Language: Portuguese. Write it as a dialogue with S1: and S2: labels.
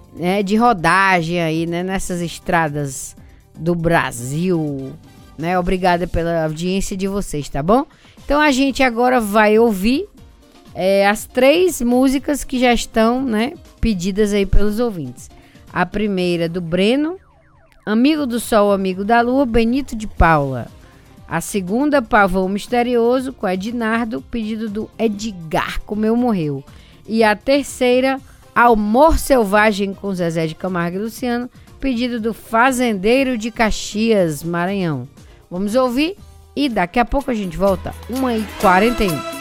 S1: né, de rodagem aí, né, nessas estradas do Brasil, né? Obrigada pela audiência de vocês, tá bom? Então a gente agora vai ouvir as 3 músicas que já estão, né, pedidas aí pelos ouvintes. A primeira do Breno, Amigo do Sol, Amigo da Lua, Benito de Paula. A segunda, Pavão Misterioso, com Ednardo, pedido do Edgar, Comeu Morreu. E a terceira, Amor Selvagem, com Zezé de Camargo e Luciano, pedido do Fazendeiro de Caxias, Maranhão. Vamos ouvir e daqui a pouco a gente volta. 1h41.